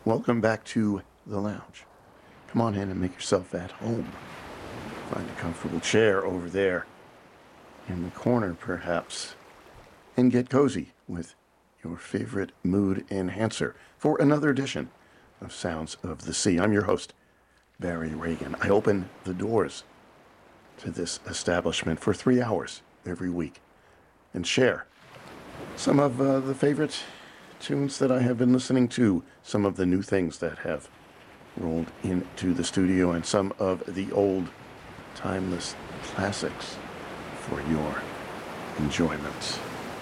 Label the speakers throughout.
Speaker 1: Welcome back to the lounge. Come on in and make yourself at home. Find a comfortable chair over there in the corner, perhaps, and get cozy with your favorite mood enhancer for another edition of Sounds of the Sea. I'm your host, Barry Reagan. I open the doors to this establishment for 3 hours every week and share some of the favorite tunes that I have been listening to, some of the new things that have rolled into the studio, and some of the old timeless classics for your enjoyment.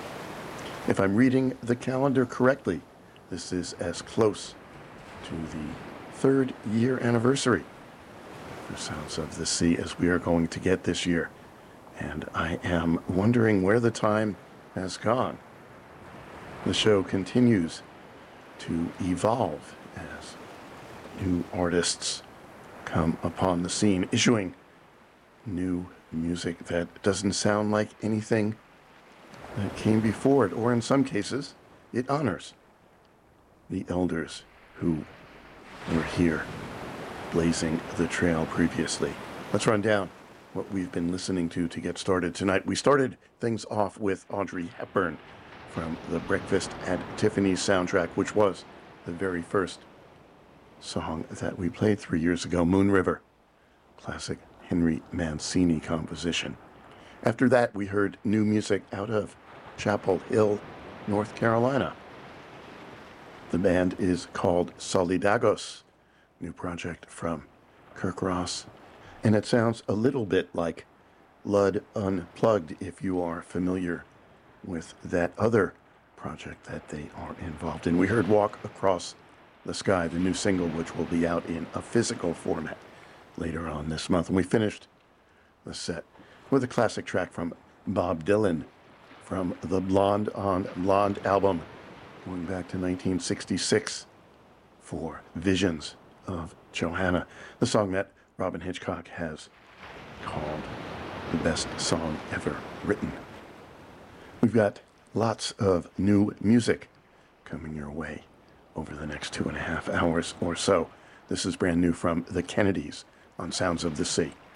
Speaker 1: If I'm reading the calendar correctly, this is as close to the 3rd year anniversary for Sounds of the Sea as we are going to get this year. And I am wondering where the time has gone. The show continues to evolve as new artists come upon the scene, issuing new music that doesn't sound like anything that came before it, or in some cases, it honors the elders who were here blazing the trail previously. Let's run down what we've been listening to get started tonight. We started things off with Audrey Hepburn from the Breakfast at Tiffany's soundtrack, which was the very first song that we played 3 years ago, Moon River, classic Henry Mancini composition. After that, we heard new music out of Chapel Hill, North Carolina. The band is called Solidagos, new project from Kirk Ross, and it sounds a little bit like Lud Unplugged, if you are familiar with that other project that they are involved in. We heard Walk Across the Sky, the new single, which will be out in a physical format later on this month. And we finished the set with a classic track from Bob Dylan from the Blonde on Blonde album, going back to 1966 for Visions of Johanna, the song that Robin Hitchcock has called the best song ever written. We've got lots of new music coming your way over the next 2.5 hours or so. This is brand new from the Kennedys on Sounds of the Sea.